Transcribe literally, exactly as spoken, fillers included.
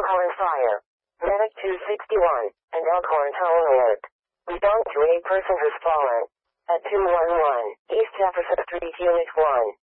Elkhorn Fire. Medic two sixty-one, and Elkhorn Tone Alert. Respond to a person who's fallen. At two one one, East Jefferson Street, Unit one.